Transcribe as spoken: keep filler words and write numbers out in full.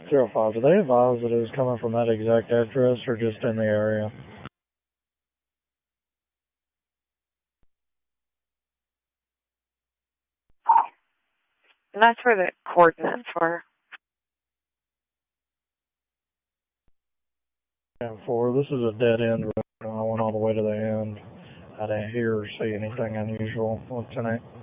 Zero five, do they advise that it was coming from that exact address or just in the area? And that's where the coordinates were. And four, this is a dead end road. I went all the way to the end. I didn't hear or see anything unusual. Lieutenant.